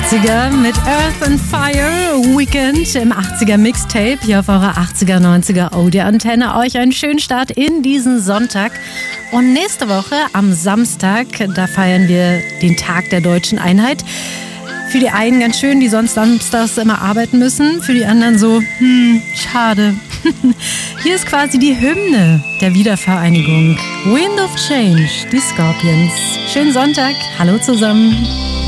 80er mit Earth and Fire Weekend im 80er Mixtape hier auf eurer 80er, 90er Audio-Antenne. Euch einen schönen Start in diesen Sonntag. Und nächste Woche am Samstag, da feiern wir den Tag der Deutschen Einheit. Für die einen ganz schön, die sonst samstags immer arbeiten müssen. Für die anderen so, schade. Hier ist quasi die Hymne der Wiedervereinigung. Wind of Change, die Scorpions. Schönen Sonntag, hallo zusammen.